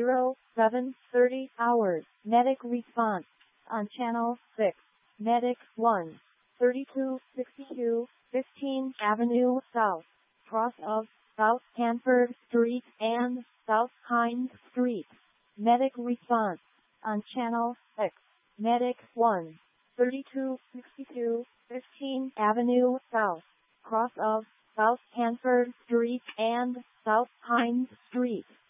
0730 hours. Medic response on channel 6. Medic 1, 3262 15th Avenue South, cross of South Hanford Street and South Hines Street. Medic response on channel 6. Medic 1, 3262 15th Avenue South, cross of South Hanford Street and South Hines Street.